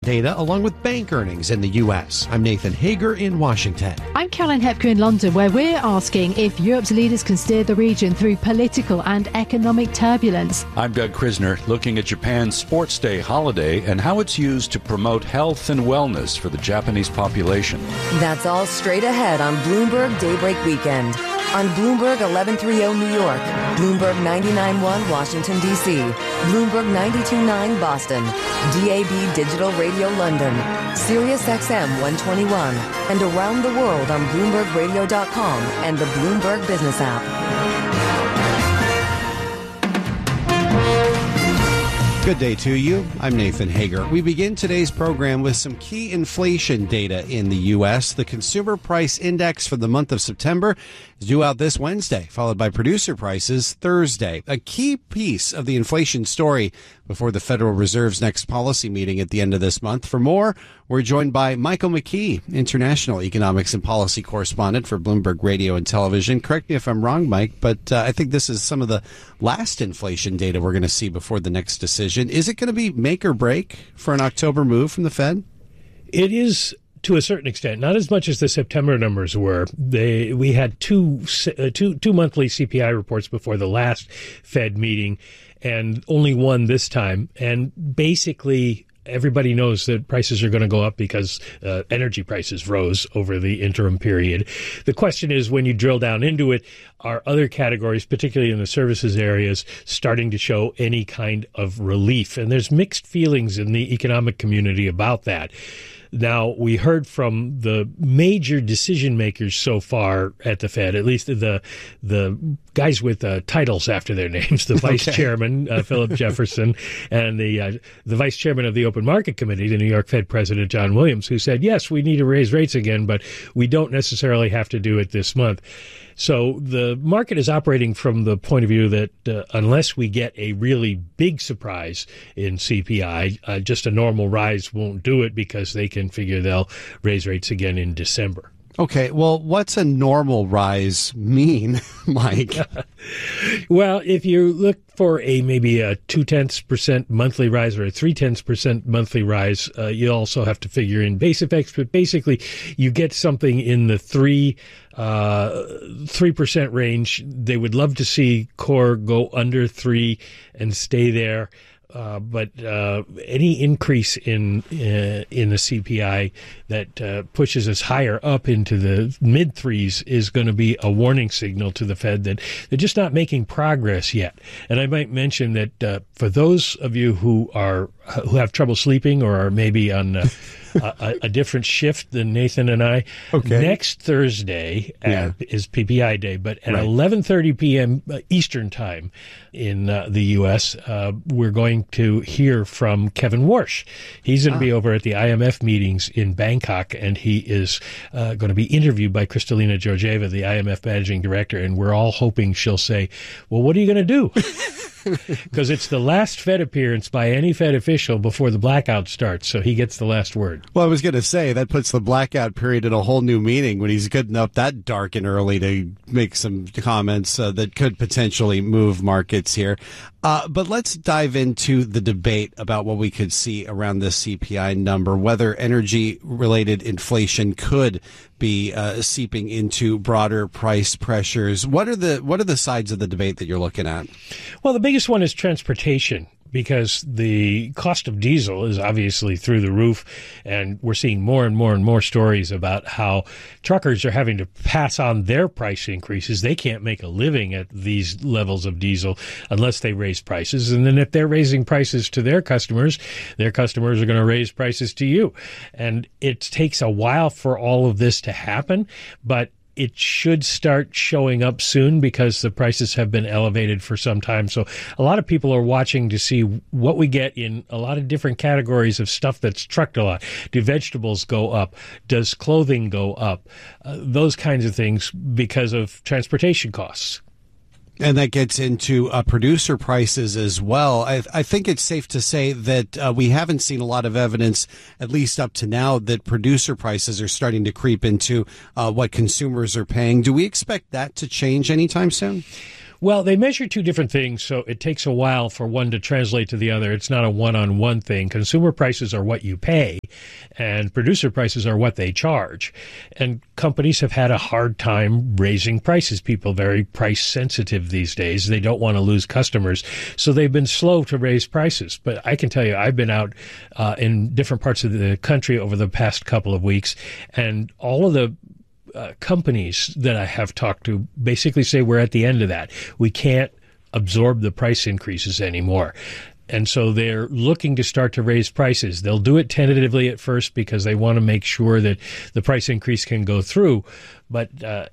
Data along with bank earnings in the U.S. I'm Nathan Hager in Washington. I'm Caroline Hepker in London, where we're asking if Europe's leaders can steer the region through political and economic turbulence. I'm Doug Krisner, looking at Japan's Sports Day holiday and how it's used to promote health and wellness for the Japanese population. That's all straight ahead on Bloomberg Daybreak Weekend. On Bloomberg 1130 New York, Bloomberg 99.1 Washington, D.C., Bloomberg 92.9 Boston, DAB Digital Radio London, Sirius XM 121, and around the world on BloombergRadio.com and the Bloomberg Business app. Good day to you. I'm Nathan Hager. We begin today's program with some key inflation data in the U.S. The Consumer Price Index for the month of September is due out this Wednesday, followed by producer prices Thursday. A key piece of the inflation story before the Federal Reserve's next policy meeting at the end of this month. For more, we're joined by Michael McKee, international economics and policy correspondent for Bloomberg Radio and Television. Correct me if I'm wrong, Mike, but I think this is some of the last inflation data we're going to see before the next decision. Is it going to be make or break for an October move from the Fed? It is to a certain extent, not as much as the September numbers were. We had two monthly CPI reports before the last Fed meeting, and only one this time. And basically, everybody knows that prices are going to go up because energy prices rose over the interim period. The question is, when you drill down into it, are other categories, particularly in the services areas, starting to show any kind of relief? And there's mixed feelings in the economic community about that. Now, we heard from the major decision makers so far at the Fed, at least the guys with titles after their names, the vice chairman, Philip Jefferson, and the vice chairman of the Open Market Committee, the New York Fed President John Williams, who said, yes, we need to raise rates again, but we don't necessarily have to do it this month. So the market is operating from the point of view that unless we get a really big surprise in CPI, just a normal rise won't do it because they can figure they'll raise rates again in December. Okay, well, what's a normal rise mean, Mike? Well, if you look for maybe a 0.2% monthly rise or a 0.3% monthly rise, you also have to figure in base effects. But basically, you get something in the 3% range. They would love to see core go under 3 and stay there. But any increase in the CPI that pushes us higher up into the mid 3s is going to be a warning signal to the Fed that they're just not making progress yet. And I might mention that for those of you who have trouble sleeping or are maybe on a different shift than Nathan and I, next Thursday is PPI day, but at 11:30 p.m. Eastern time in the U.S., we're going to hear from Kevin Warsh. He's going to be over at the IMF meetings in Bangkok, and he is going to be interviewed by Kristalina Georgieva, the IMF managing director, and we're all hoping she'll say, well, what are you going to do? Because it's the last Fed appearance by any Fed official before the blackout starts, so he gets the last word. Well, I was going to say, that puts the blackout period in a whole new meaning when he's good enough that dark and early to make some comments that could potentially move markets here. But let's dive into the debate about what we could see around this CPI number, whether energy-related inflation could be seeping into broader price pressures. What are the sides of the debate that you're looking at? Well, the biggest one is transportation, because the cost of diesel is obviously through the roof, and we're seeing more and more and more stories about how truckers are having to pass on their price increases. They can't make a living at these levels of diesel unless they raise prices. And then if they're raising prices to their customers are going to raise prices to you. And it takes a while for all of this to happen, but it should start showing up soon because the prices have been elevated for some time. So a lot of people are watching to see what we get in a lot of different categories of stuff that's trucked a lot. Do vegetables go up? Does clothing go up? Those kinds of things because of transportation costs. And that gets into producer prices as well. I think it's safe to say that we haven't seen a lot of evidence, at least up to now, that producer prices are starting to creep into what consumers are paying. Do we expect that to change anytime soon? Well, they measure two different things, so it takes a while for one to translate to the other. It's not a one-on-one thing. Consumer prices are what you pay, and producer prices are what they charge. And companies have had a hard time raising prices. People are very price sensitive these days. They don't want to lose customers, so they've been slow to raise prices. But I can tell you, I've been out in different parts of the country over the past couple of weeks, and all of the companies that I have talked to basically say we're at the end of that. We can't absorb the price increases anymore. And so they're looking to start to raise prices. They'll do it tentatively at first because they want to make sure that the price increase can go through. But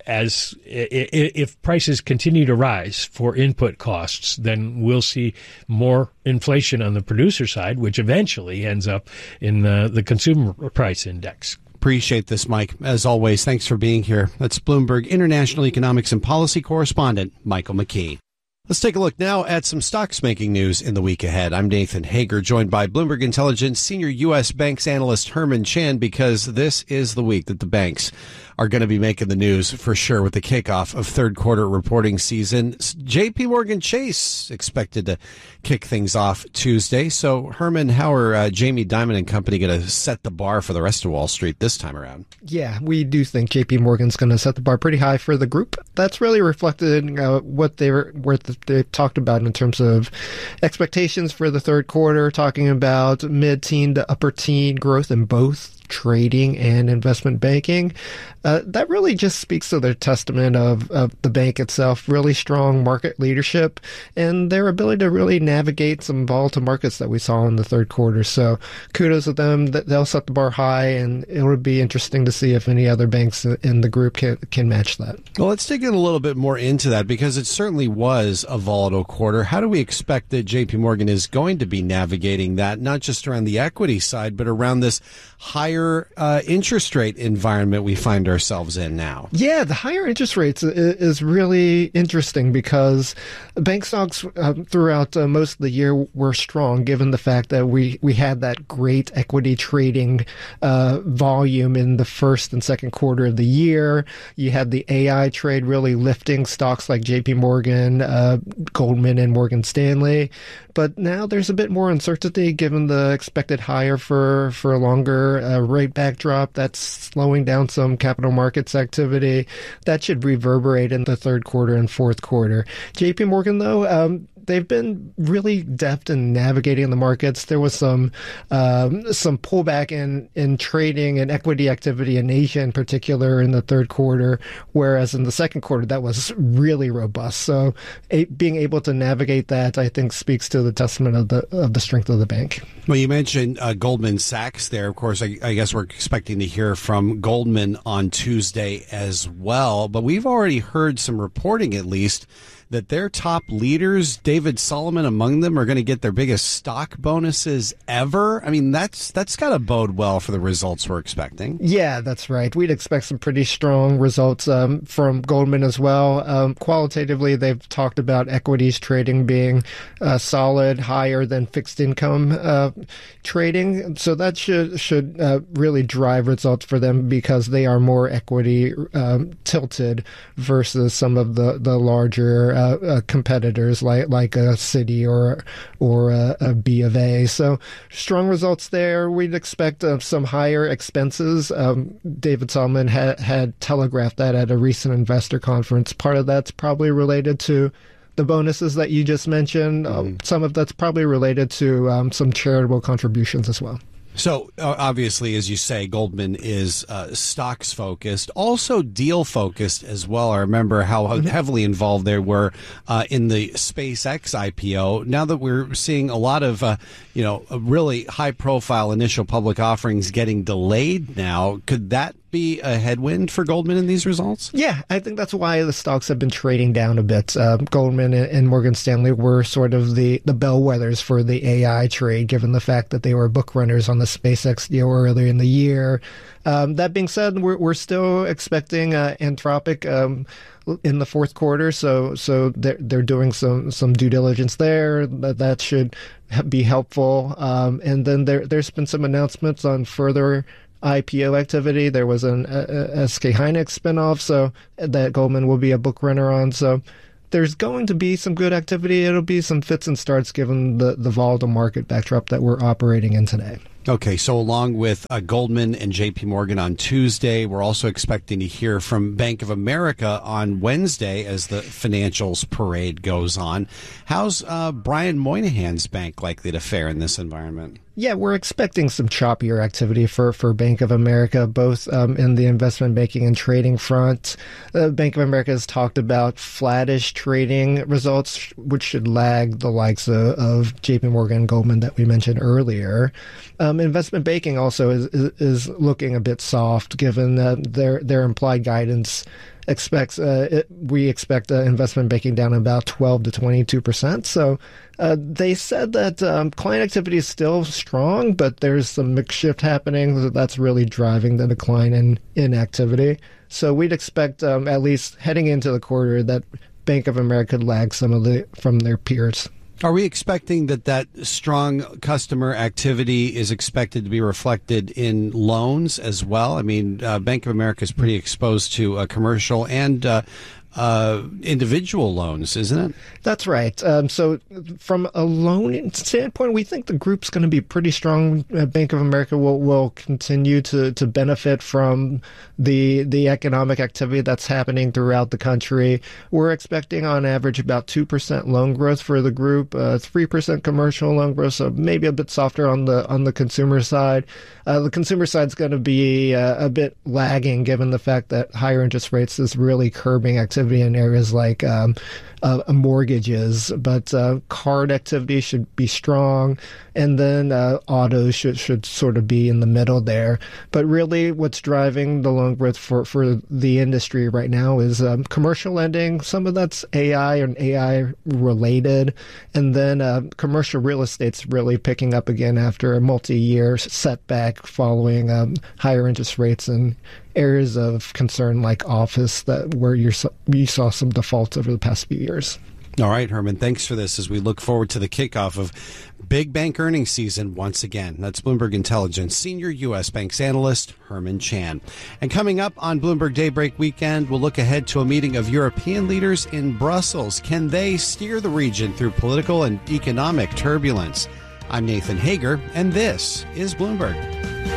if prices continue to rise for input costs, then we'll see more inflation on the producer side, which eventually ends up in the consumer price index. Appreciate this, Mike. As always, thanks for being here. That's Bloomberg International Economics and Policy Correspondent Michael McKee. Let's take a look now at some stocks making news in the week ahead. I'm Nathan Hager, joined by Bloomberg Intelligence senior U.S. banks analyst Herman Chan, because this is the week that the banks are going to be making the news for sure with the kickoff of third quarter reporting season. JP Morgan Chase expected to kick things off Tuesday. So, Herman, how are Jamie Dimon and company going to set the bar for the rest of Wall Street this time around? Yeah, we do think JP Morgan's going to set the bar pretty high for the group. That's really reflected in what they talked about in terms of expectations for the third quarter, talking about mid-teen to upper-teen growth in both trading and investment banking. That really just speaks to the testament of the bank itself, really strong market leadership and their ability to really navigate some volatile markets that we saw in the third quarter. So kudos to them. That they'll set the bar high, and it would be interesting to see if any other banks in the group can match that. Well, let's dig in a little bit more into that, because it certainly was a volatile quarter. How do we expect that JP Morgan is going to be navigating that, not just around the equity side, but around this higher interest rate environment we find ourselves in now? Yeah, the higher interest rates is really interesting, because bank stocks throughout most of the year were strong, given the fact that we had that great equity trading volume in the first and second quarter of the year. You had the AI trade really lifting stocks like JP Morgan, Goldman, and Morgan Stanley. But now there's a bit more uncertainty given the expected higher for a longer rate backdrop. That's slowing down some capital markets activity. That should reverberate in the third quarter and fourth quarter. JP Morgan, though, they've been really deft in navigating the markets. There was some pullback in trading and equity activity in Asia in particular in the third quarter, whereas in the second quarter that was really robust. So being able to navigate that, I think, speaks to the testament of the strength of the bank. Well, you mentioned Goldman Sachs there. Of course, I guess we're expecting to hear from Goldman on Tuesday as well. But we've already heard some reporting, at least, that their top leaders, David Solomon among them, are going to get their biggest stock bonuses ever. I mean, that's got to bode well for the results we're expecting. Yeah, that's right. We'd expect some pretty strong results from Goldman as well. Qualitatively, they've talked about equities trading being solid, higher than fixed income trading. So that should really drive results for them, because they are more equity tilted versus some of the larger competitors like a Citi or a B of A. So strong results there. We'd expect some higher expenses. David Solomon had telegraphed that at a recent investor conference. Part of that's probably related to the bonuses that you just mentioned. Some of that's probably related to some charitable contributions as well. So, obviously, as you say, Goldman is stocks focused, also deal focused as well. I remember how heavily involved they were in the SpaceX IPO. Now that we're seeing a lot of, really high profile initial public offerings getting delayed now, could that be a headwind for Goldman in these results? Yeah, I think that's why the stocks have been trading down a bit. Goldman and Morgan Stanley were sort of the bellwethers for the AI trade, given the fact that they were book runners on the SpaceX deal earlier in the year. That being said, we're still expecting Anthropic in the fourth quarter, so they're doing some due diligence there. That should be helpful. And then there's been some announcements on further IPO activity. There was an SK Hynix spinoff, so that Goldman will be a book runner on. So there's going to be some good activity. It'll be some fits and starts given the volatile market backdrop that we're operating in today. Okay, so along with Goldman and JP Morgan on Tuesday, we're also expecting to hear from Bank of America on Wednesday as the financials parade goes on. How's Brian Moynihan's bank likely to fare in this environment? Yeah, we're expecting some choppier activity for Bank of America, both in the investment banking and trading front. Bank of America has talked about flattish trading results, which should lag the likes of JP Morgan and Goldman that we mentioned earlier. Investment banking also is looking a bit soft, given that their implied guidance we expect investment banking down about 12 to 22%. So they said that client activity is still strong, but there's some mix shift happening. That's really driving the decline in activity. So we'd expect, at least heading into the quarter, that Bank of America could lag from their peers. Are we expecting that strong customer activity is expected to be reflected in loans as well? I mean, Bank of America is pretty exposed to commercial and individual loans, isn't it? That's right. So from a loan standpoint, we think the group's going to be pretty strong. Bank of America will continue to benefit from the economic activity that's happening throughout the country. We're expecting on average about 2% loan growth for the group, 3% commercial loan growth, so maybe a bit softer on the consumer side. The consumer side's going to be a bit lagging given the fact that higher interest rates is really curbing activity in areas like mortgages, but card activity should be strong, and then autos should sort of be in the middle there. But really what's driving the loan growth for the industry right now is commercial lending. Some of that's AI and AI related, and then commercial real estate's really picking up again after a multi-year setback following higher interest rates and areas of concern like office where you saw some defaults over the past few years. All right, Herman, thanks for this as we look forward to the kickoff of big bank earnings season once again. That's Bloomberg Intelligence Senior U.S. Banks Analyst Herman Chan. And coming up on Bloomberg Daybreak Weekend, we'll look ahead to a meeting of European leaders in Brussels. Can they steer the region through political and economic turbulence? I'm Nathan Hager, and this is Bloomberg.